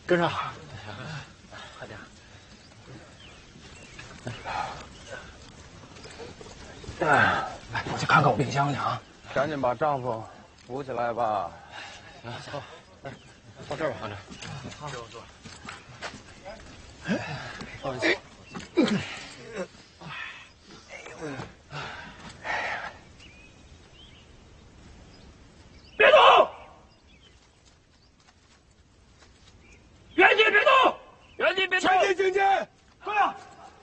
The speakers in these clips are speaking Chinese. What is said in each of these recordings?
跟上，快点。来，我去看看我冰箱去啊！ 赶紧把丈夫扶起来吧。 走，到这儿吧，放这儿。坐。不好意思。 别动！原地别动！原地别动！ 前进，警戒！ 快点！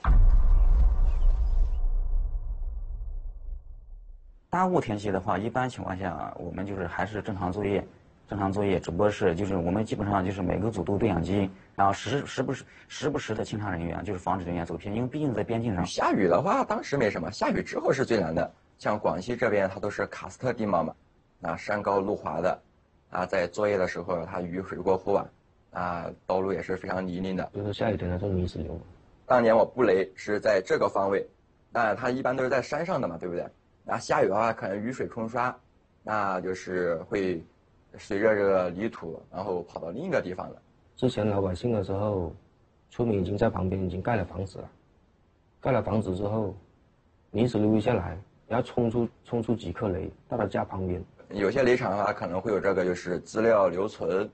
大雾天气的话，一般情况下我们就是还是正常作业，只不过是就是我们基本上就是每个组都对讲机，然后时不时的清查人员，就是防止人员走偏，因为毕竟在边境上。 下雨的话，当时没什么，下雨之后是最难的。像广西这边，它都是喀斯特地貌嘛，山高路滑的，在作业的时候，它雨水过后道路也是非常泥泞的。 就是下雨天的时候泥石流。 当年我布雷是在这个方位，它一般都是在山上的嘛，对不对？下雨的话，可能雨水冲刷，那就是会随着这个泥土，然后跑到另一个地方了。 之前老百姓的时候，村民已经在旁边已经盖了房子了，盖了房子之后，泥石流一下来，然后冲出几颗雷到他家旁边。 有些雷场的话，可能会有这个就是资料留存，